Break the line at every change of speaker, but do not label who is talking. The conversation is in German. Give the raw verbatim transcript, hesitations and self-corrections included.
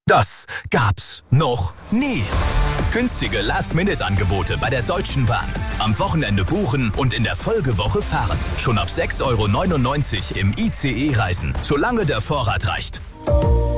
Das gab's noch nie. Günstige Last-Minute-Angebote bei der Deutschen Bahn. Am Wochenende buchen und in der Folgewoche fahren. Schon ab sechs Euro neunundneunzig im I C E reisen, solange der Vorrat reicht.